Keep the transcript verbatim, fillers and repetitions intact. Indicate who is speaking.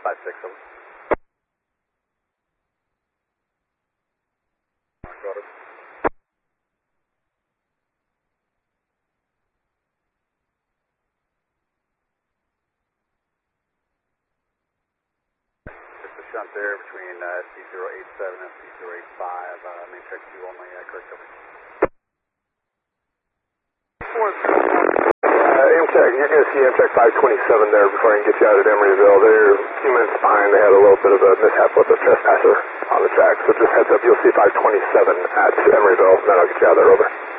Speaker 1: five six over. Just a shunt there between uh, C zero eight seven and C zero eight five. Uh, main check two only, uh, correct over.
Speaker 2: Uh, Amtrak, you're going to see Amtrak five twenty-seven there before I can get you out at Emeryville. They're a few minutes behind. They had a little bit of a mishap with a trespasser on the track. So just heads up, you'll see five twenty-seven at Emeryville, then I'll get you out there, over.